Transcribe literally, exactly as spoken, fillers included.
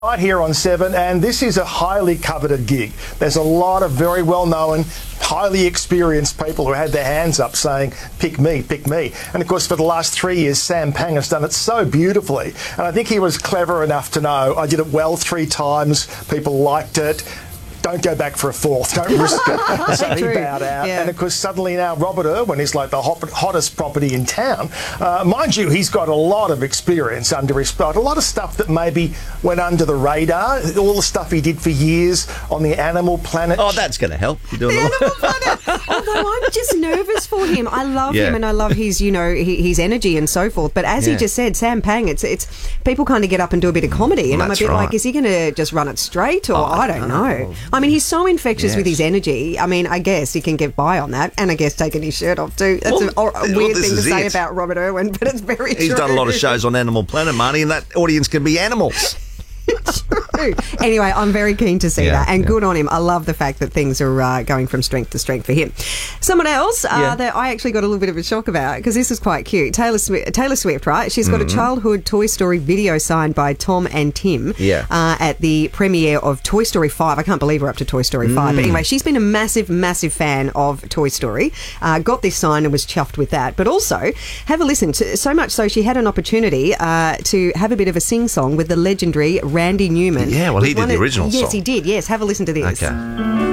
Right here on Seven, and this is a highly coveted gig. There's a lot of very well-known, highly experienced people who had their hands up saying, pick me, pick me. And of course, for the last three years, Sam Pang has done it so beautifully. And I think he was clever enough to know, I did it well three times, people liked it. Don't go back for a fourth. Don't risk it. So he bowed out. Yeah. And, of course, suddenly now Robert Irwin is like the hot, hottest property in town. Uh, mind you, he's got a lot of experience under his belt. A lot of stuff that maybe went under the radar. All the stuff he did for years on the Animal Planet. Oh, that's going to help. You're doing the a Animal Planet. Although I'm just nervous for him. I love Yeah. him and I love his, you know, his energy and so forth. But as Yeah. he just said, Sam Pang, it's it's people kind of get up and do a bit of comedy. And Well, I'm a that's bit right. like, is he going to just run it straight? Or Oh, I don't know. I mean, he's so infectious Yes. with his energy. I mean, I guess he can get by on that. And I guess taking his shirt off too. That's Well, a, or a well, weird this thing to is say it. about Robert Irwin, but it's very He's true. done a lot of shows on Animal Planet, Marnie, and that audience can be animals. True. Anyway, I'm very keen to see Yeah, that, and yeah. good on him. I love the fact that things are uh, going from strength to strength for him. Someone else uh, Yeah. that I actually got a little bit of a shock about, because this is quite cute. Taylor Swift, Taylor Swift, right? She's got Mm-hmm. a childhood Toy Story video signed by Tom and Tim Yeah. uh, at the premiere of Toy Story five. I can't believe we're up to Toy Story five. Mm. But anyway, she's been a massive, massive fan of Toy Story. Uh, got this signed and was chuffed with that. But also, have a listen. To, so much so, she had an opportunity uh, to have a bit of a sing-song with the legendary Randy Newman. Yeah, well, he With did one the of- original Yes, song. he did. Yes, have a listen to this. Okay.